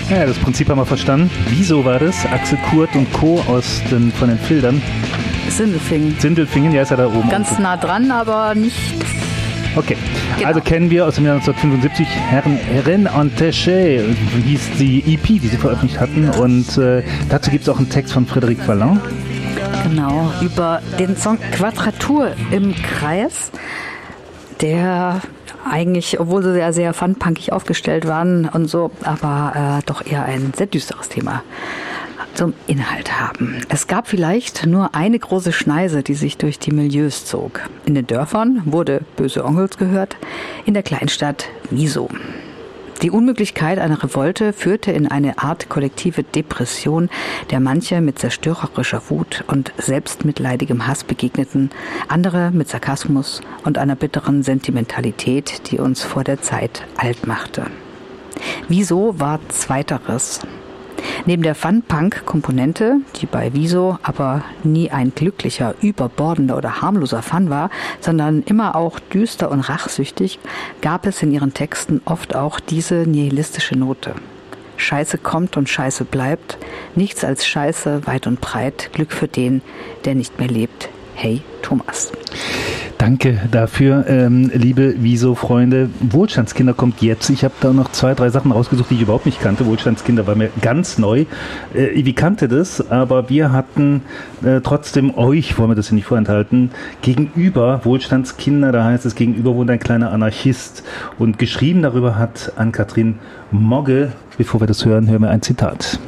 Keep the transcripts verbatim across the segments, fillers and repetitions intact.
Ja, das Prinzip haben wir verstanden. Wieso war das? Axel Kurt und Co. aus den, von den Filtern. Sindelfingen. Sindelfingen, ja, ist ja da oben. Ganz nah dran, aber nicht... Okay, genau. Also kennen wir aus dem Jahr neunzehnhundertfünfundsiebzig Herren Rennes en Téché, hieß die E P, die sie veröffentlicht hatten. Und äh, dazu gibt es auch einen Text von Frédéric Vallin. Genau, über den Song Quadratur im Kreis, der eigentlich, obwohl sie sehr, sehr funpunkig aufgestellt waren und so, aber äh, doch eher ein sehr düsteres Thema zum Inhalt haben. Es gab vielleicht nur eine große Schneise, die sich durch die Milieus zog. In den Dörfern wurde Böse Onkels gehört, in der Kleinstadt Wieso. Die Unmöglichkeit einer Revolte führte in eine Art kollektive Depression, der manche mit zerstörerischer Wut und selbstmitleidigem Hass begegneten, andere mit Sarkasmus und einer bitteren Sentimentalität, die uns vor der Zeit alt machte. Wieso war Zweiteres? Neben der Fun-Punk-Komponente, die bei Wieso aber nie ein glücklicher, überbordender oder harmloser Fun war, sondern immer auch düster und rachsüchtig, gab es in ihren Texten oft auch diese nihilistische Note. Scheiße kommt und Scheiße bleibt, nichts als Scheiße weit und breit, Glück für den, der nicht mehr lebt. Hey, Thomas. Danke dafür, ähm, liebe Wieso-Freunde. Wohlstandskinder kommt jetzt. Ich habe da noch zwei, drei Sachen rausgesucht, die ich überhaupt nicht kannte. Wohlstandskinder war mir ganz neu. Äh, ich kannte das, aber wir hatten äh, trotzdem euch, wollen wir das ja nicht vorenthalten, gegenüber Wohlstandskinder, da heißt es, gegenüber wohnt ein kleiner Anarchist. Und geschrieben darüber hat Ann-Kathrin Mogge. Bevor wir das hören, hören wir ein Zitat.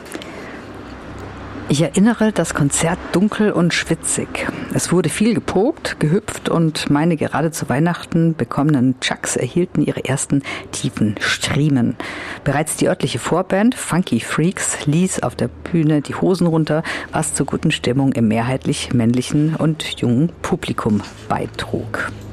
Ich erinnere das Konzert dunkel und schwitzig. Es wurde viel gepokt, gehüpft und meine gerade zu Weihnachten bekommenen Chucks erhielten ihre ersten tiefen Striemen. Bereits die örtliche Vorband Funky Freaks ließ auf der Bühne die Hosen runter, was zur guten Stimmung im mehrheitlich männlichen und jungen Publikum beitrug.